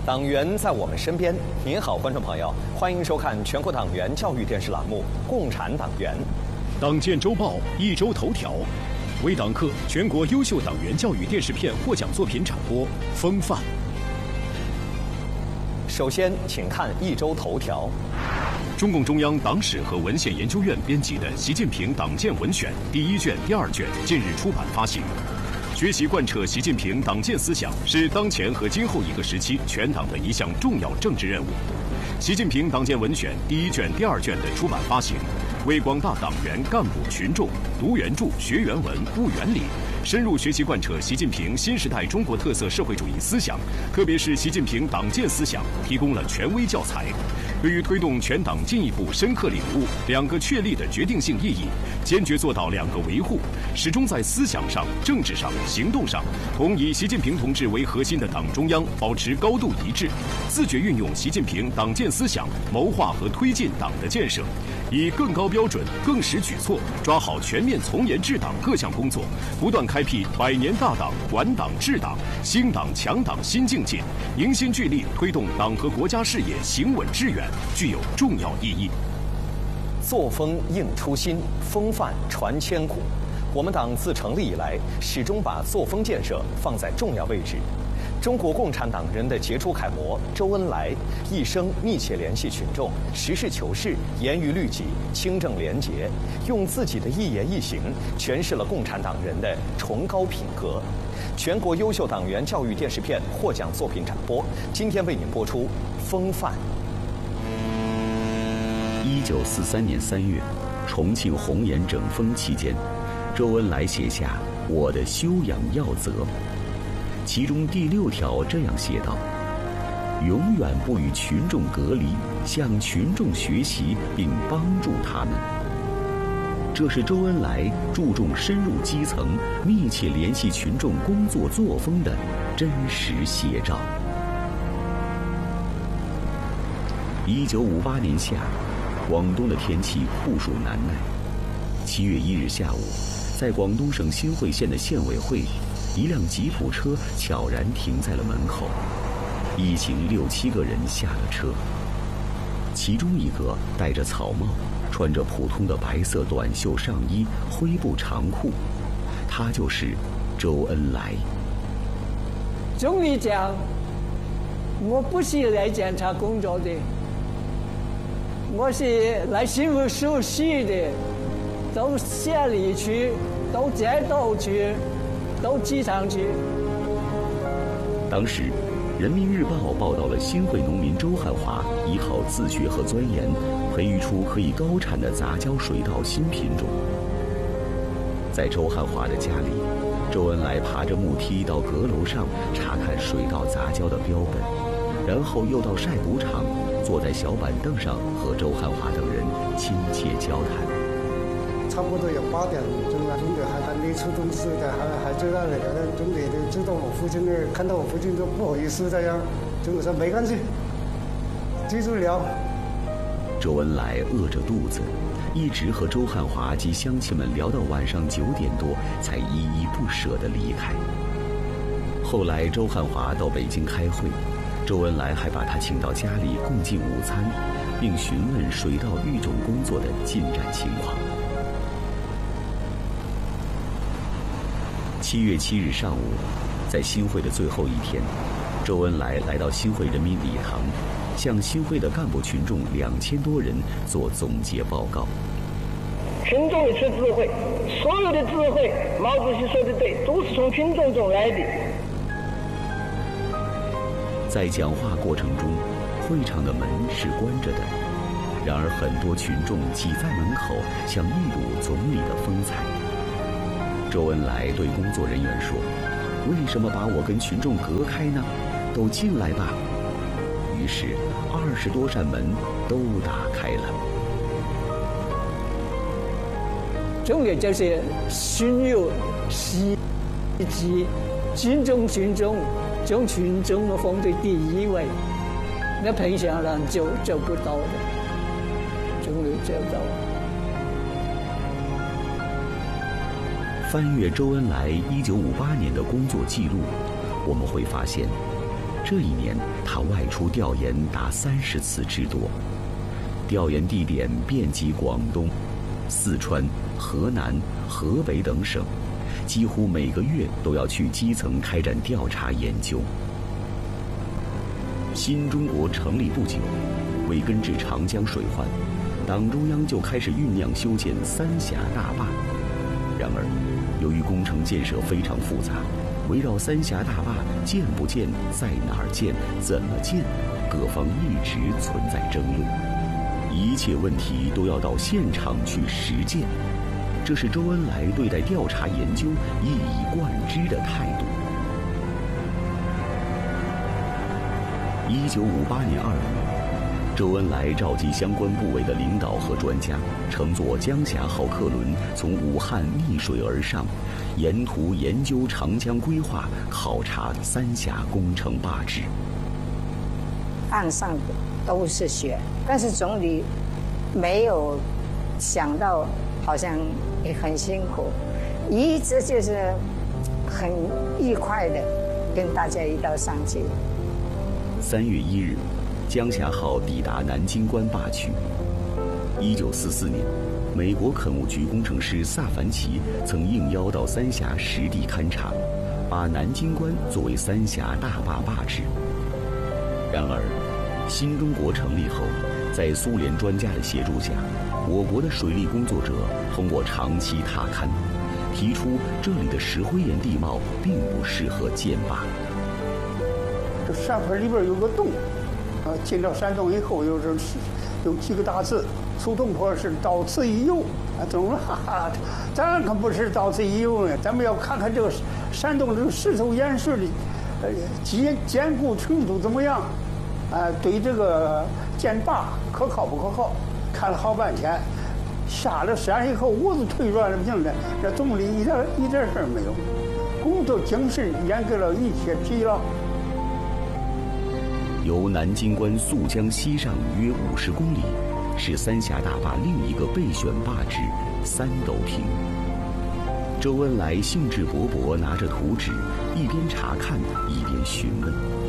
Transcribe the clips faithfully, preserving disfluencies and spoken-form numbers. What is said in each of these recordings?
党员在我们身边。您好，观众朋友，欢迎收看全国党员教育电视栏目《共产党员》。 党建周报一周头条，为党课全国优秀党员教育电视片获奖作品展播风范。 首先，请看一周头条。 中共中央党史和文献研究院编辑的《习近平党建文选》第一卷、第二卷近日出版发行。学习贯彻习近平党建思想是当前和今后一个时期全党的一项重要政治任务。习近平党建文选第一卷、第二卷的出版发行，为广大党员干部群众读原著、学原文、悟原理，深入学习贯彻习近平新时代中国特色社会主义思想，特别是习近平党建思想，提供了权威教材。对于推动全党进一步深刻领悟两个确立的决定性意义，坚决做到两个维护，始终在思想上、政治上、行动上同以习近平同志为核心的党中央保持高度一致，自觉运用习近平党建思想谋划和推进党的建设，以更高标准、更实举措抓好全面从严治党各项工作，不断开辟百年大党、管党治党、兴党强党新境界，凝心聚力推动党和国家事业行稳致远，具有重要意义。 作风应初心，风范传千古。我们党自成立以来，始终把作风建设放在重要位置。中国共产党人的杰出楷模周恩来，一生密切联系群众，实事求是，严于律己，清正廉洁，用自己的一言一行诠释了共产党人的崇高品格。全国优秀党员教育电视片获奖作品展播，今天为您播出《风范》。 一九四三年三月，重庆红岩整风期间，周恩来写下《我的修养要则》，其中第六条这样写道：永远不与群众隔离，向群众学习并帮助他们。这是周恩来注重深入基层、密切联系群众工作作风的真实写照。一九五八年夏，广东的天气酷暑难耐。七月一日下午，在广东省新会县的县委会，一辆吉普车悄然停在了门口，一行六七个人下了车。其中一个戴着草帽，穿着普通的白色短袖上衣、灰布长裤，他就是周恩来。 总理讲，我不是来检查工作的，我是来新闻熟悉的，到县里去，到街道去，到机场去。 当时《人民日报》报道了新会农民周汉华依靠自学和钻研，培育出可以高产的杂交水稻新品种。在周汉华的家里，周恩来爬着木梯到阁楼上查看水稻杂交的标本，然后又到晒谷场，坐在小板凳上和周汉华等人亲切交谈。 差不多有八点钟了，总理还还没出东西的，还还在那里。总理就知道我父亲呢，看到我父亲都不好意思这样。总理说没关系，继续聊。 周恩来饿着肚子，一直和周汉华及乡亲们聊到晚上九点多，才依依不舍地离开。后来周汉华到北京开会，周恩来还把他请到家里共进午餐，并询问水稻育种工作的进展情况。七月七日上午，在新会的最后一天，周恩来来到新会人民礼堂，向新会的干部群众两千多人做总结报告。 群众里出智慧，所有的智慧，毛主席说的对，都是从群众中来的。 在讲话过程中，会场的门是关着的，然而很多群众挤在门口，想一睹总理的风采。周恩来对工作人员说：“为什么把我跟群众隔开呢？都进来吧。”于是二十多扇门都打开了。 重点就是心有希冀，尊重群众，将群众的放在第一位，那平常人就做不到的，总理做到。 翻阅周恩来一九五八年的工作记录，我们会发现， 这一年，他外出调研达三十次之多，调研地点遍及广东、四川、河南、河北等省，几乎每个月都要去基层开展调查研究。新中国成立不久，为根治长江水患，党中央就开始酝酿修建三峡大坝。然而，由于工程建设非常复杂，围绕三峡大坝建不建、在哪儿建、怎么建，各方一直存在争论。一切问题都要到现场去实践，这是周恩来对待调查研究一以贯之的态度。一九五八年二月，周恩来召集相关部委的领导和专家，乘坐江霞号客轮从武汉逆水而上，沿途研究长江规划，考察三峡工程坝址。 岸上都是雪，但是总理没有想到，好像也很辛苦，一直就是很愉快的跟大家一道上去。 三月一日，江霞号抵达南京关坝区。一九四四年，美国垦务局工程师萨凡奇曾应邀到三峡实地勘察，把南京关作为三峡大坝坝址。然而，新中国成立后，在苏联专家的协助下，我国的水利工作者通过长期踏勘，提出这里的石灰岩地貌并不适合建坝。 这山坡里边有个洞，啊，进到山洞以后，有这有几个大字：苏东坡是到此一游。啊，懂了，哈哈，咱可不是到此一游呢，咱们要看看这个山洞这个石头岩石的，呃，坚坚固程度怎么样？啊，对这个建坝可靠不可靠？看了好半天，下了山以后，我都腿软了不行了。这总理一点一点事儿没有，工作精神掩盖了一切疲劳。 由南京关溯江西上约五十公里，是三峡大坝另一个备选坝址三斗坪。周恩来兴致勃勃拿着图纸，一边查看一边询问。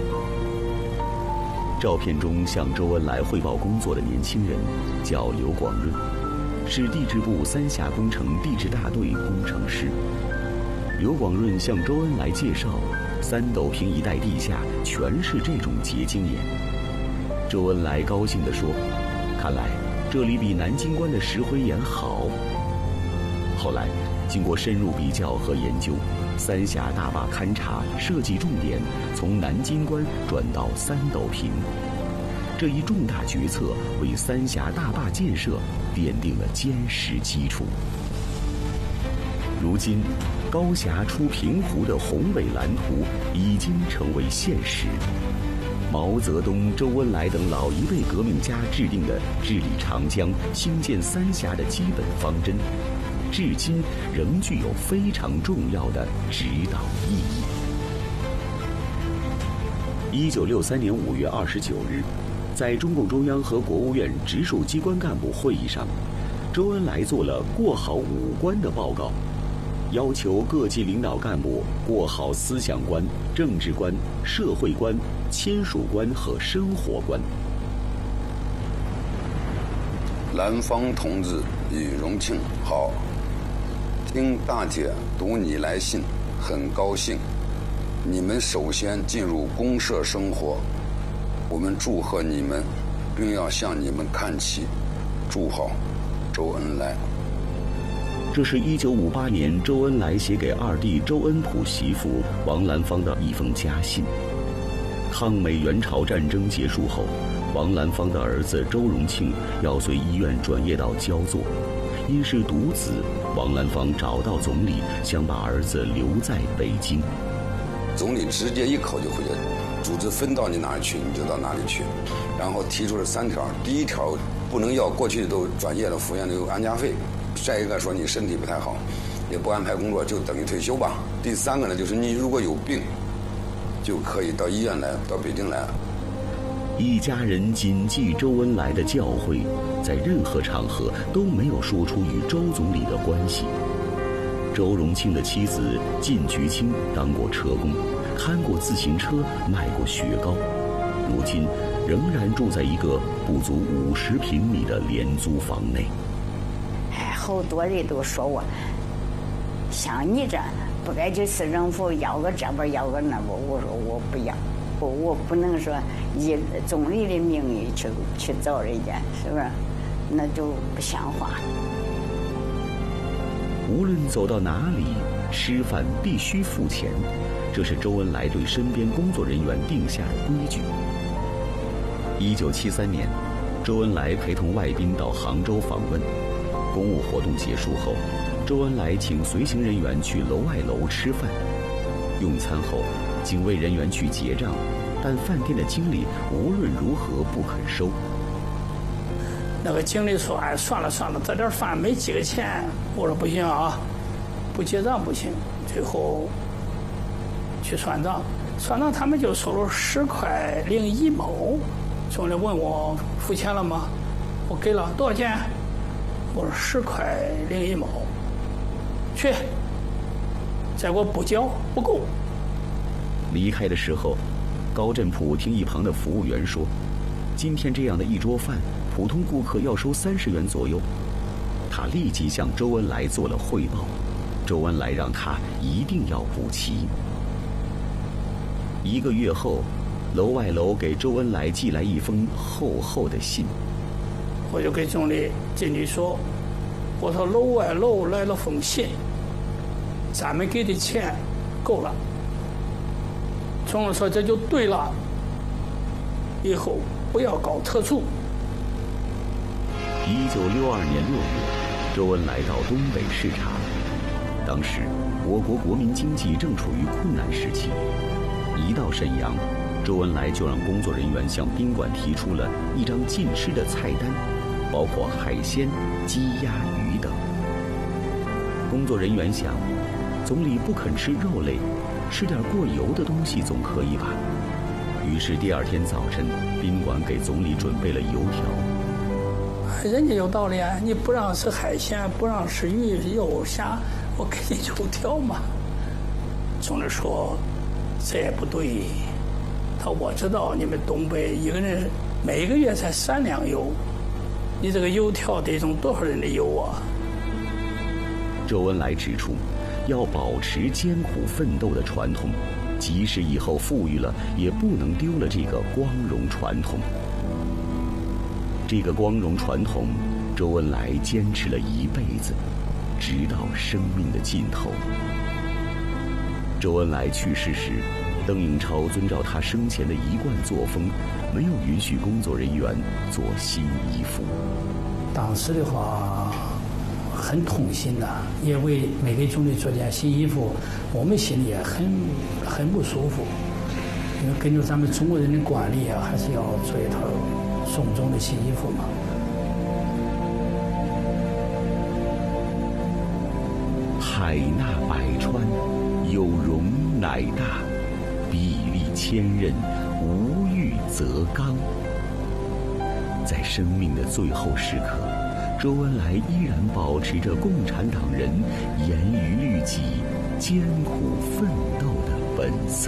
照片中向周恩来汇报工作的年轻人叫刘广润，是地质部三峡工程地质大队工程师。刘广润向周恩来介绍，三斗坪一带地下全是这种结晶岩。周恩来高兴地说：“看来这里比南京关的石灰岩好。”后来，经过深入比较和研究，三峡大坝勘察设计重点从南京关转到三斗坪，这一重大决策为三峡大坝建设奠定了坚实基础。如今，高峡出平湖的宏伟蓝图已经成为现实。毛泽东、周恩来等老一辈革命家制定的治理长江、兴建三峡的基本方针，至今仍具有非常重要的指导意义。一九六三年五月二十九日，在中共中央和国务院直属机关干部会议上，周恩来做了过好五关的报告，要求各级领导干部过好思想关、政治关、社会关、签署关和生活关。 兰芳同志与荣庆好，听大姐读你来信，很高兴。你们首先进入公社生活，我们祝贺你们，并要向你们看齐。祝好，周恩来。 这是一九五八年周恩来写给二弟周恩溥媳妇王兰芳的一封家信。抗美援朝战争结束后，王兰芳的儿子周荣庆要随医院转业到焦作，因是独子，王兰芳找到总理，想把儿子留在北京。 总理直接一口就回答：组织分到你哪儿去，你就到哪里去。然后提出了三条：第一条，不能要过去都转业了服院的有安家费；再一个说你身体不太好，也不安排工作，就等于退休吧。第三个呢，就是你如果有病，就可以到医院来，到北京来。 一家人谨记周恩来的教诲，在任何场合都没有说出与周总理的关系。周荣庆的妻子靳菊清当过车工， 看过自行车，卖过雪糕，如今仍然住在一个不足五十平米的廉租房内。 哎，好多人都说我，像你这不该去市政府要个这边要个那边，我说我不要，我我不能说以总理的名义去去找人家，是不是？那就不像话。 无论走到哪里，吃饭必须付钱，这是周恩来对身边工作人员定下的规矩。一九七三年，周恩来陪同外宾到杭州访问，公务活动结束后，周恩来请随行人员去楼外楼吃饭。用餐后，警卫人员去结账，但饭店的经理无论如何不肯收。 那个经理说：“哎，算了算了，这点饭没几个钱。”我说：“不行啊，不结账不行。”最后去算账，算账他们就收了十块零一毛。总理问我付钱了吗？我给了多少钱？我说十块零一毛。去，再给我补交，不够。 离开的时候，高振甫听一旁的服务员说：“今天这样的一桌饭，普通顾客要收三十元左右。”他立即向周恩来做了汇报，周恩来让他一定要补齐。一个月后，楼外楼给周恩来寄来一封厚厚的信。 我就给总理经理说：“我说楼外楼来了封信，咱们给的钱够了。”总理说：“这就对了，以后不要搞特殊。” 一九六二年六月，周恩来到东北视察。当时，我国国民经济正处于困难时期。一到沈阳，周恩来就让工作人员向宾馆提出了一张禁吃的菜单，包括海鲜、鸡鸭鱼等。工作人员想，总理不肯吃肉类，吃点过油的东西总可以吧？于是第二天早晨，宾馆给总理准备了油条。 人家有道理啊，你不让吃海鲜，不让吃鱼肉虾，我给你油条嘛。总理说这也不对，他我知道你们东北一个人每个月才三两油，你这个油条得种多少人的油啊？ 周恩来指出，要保持艰苦奋斗的传统，即使以后富裕了，也不能丢了这个光荣传统。这个光荣传统，周恩来坚持了一辈子，直到生命的尽头。周恩来去世时，邓颖超遵照他生前的一贯作风，没有允许工作人员做新衣服。 当时的话很痛心呐、啊，也为没给总理做件新衣服，我们心里也很很不舒服。因为根据咱们中国人的惯例啊，还是要做一套送终的新衣服嘛。 海纳百川，有容乃大；砥砺千仞，无欲则刚。在生命的最后时刻，周恩来依然保持着共产党人严于律己、艰苦奋斗的本色。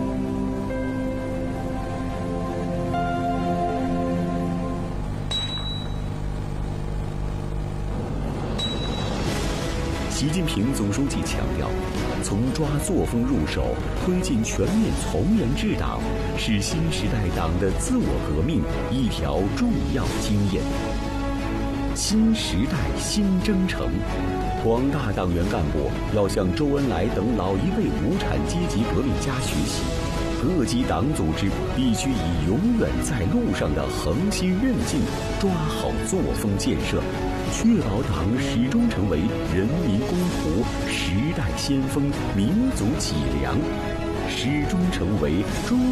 习近平总书记强调，从抓作风入手，推进全面从严治党，是新时代党的自我革命一条重要经验。新时代新征程，广大党员干部要向周恩来等老一辈无产阶级革命家学习，各级党组织必须以永远在路上的恒心韧劲，抓好作风建设，确保党始终成为人民公仆、时代先锋、民族脊梁，始终成为中